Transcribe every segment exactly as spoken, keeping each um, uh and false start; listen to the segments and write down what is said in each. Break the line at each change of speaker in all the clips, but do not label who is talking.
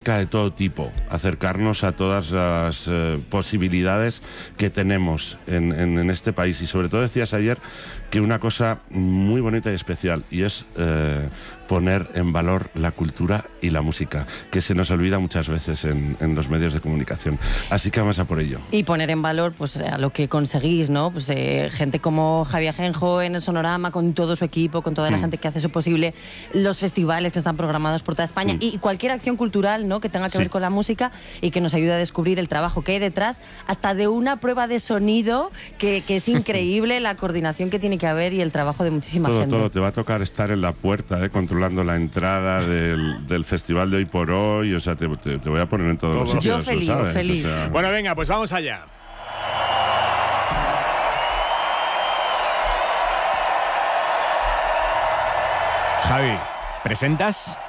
música de todo tipo, acercarnos a todas las eh, posibilidades que tenemos en, en, en este país. Y sobre todo decías ayer que una cosa muy bonita y especial, y es eh, poner en valor la cultura y la música, que se nos olvida muchas veces en, en los medios de comunicación. Así que vamos a por ello.
Y poner en valor pues a lo que conseguís, ¿no? Pues eh, gente como Javi Ajenjo en el Sonorama, con todo su equipo, con toda la mm. gente que hace eso posible, los festivales que están programados por toda España mm. y cualquier acción cultural, ¿no?, que tenga que sí. ver con la música y que nos ayude a descubrir el trabajo que hay detrás, hasta de una prueba de sonido que, que es increíble la coordinación que tiene que haber y el trabajo de muchísima
todo,
gente.
Todo, te va a tocar estar en la puerta, ¿eh?, controlando la entrada del, del festival de Hoy por Hoy, o sea, te, te, te voy a poner en todos todo. los sitios.
Yo feliz,
¿sabes?
feliz.
O sea...
Bueno, venga, pues vamos allá. Javi, ¿presentas?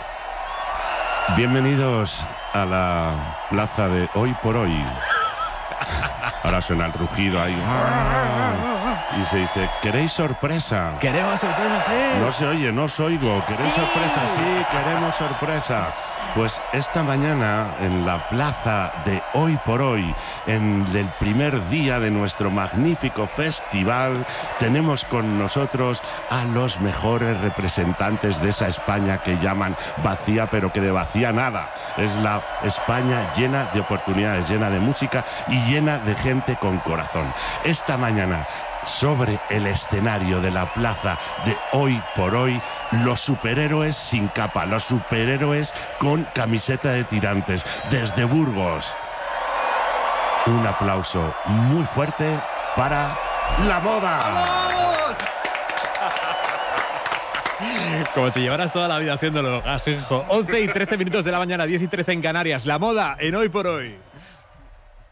Bienvenidos a la plaza de Hoy por Hoy. Ahora suena el rugido ahí. Y se dice, ¿queréis sorpresa?
Queremos sorpresa, sí.
No se oye, no os oigo. ¿Queréis sí. sorpresa? Sí, queremos sorpresa. Pues esta mañana en la plaza de Hoy por Hoy, en el primer día de nuestro magnífico festival, tenemos con nosotros a los mejores representantes de esa España que llaman vacía, pero que de vacía nada. Es la España llena de oportunidades, llena de música y llena de gente con corazón. Esta mañana, sobre el escenario de la plaza de Hoy por Hoy, los superhéroes sin capa, los superhéroes con camiseta de tirantes, desde Burgos. Un aplauso muy fuerte para La Moda.
¡Vamos! Como si llevaras toda la vida haciéndolo, Ajenjo. once y trece minutos de la mañana, diez y trece en Canarias. La Moda en Hoy por Hoy.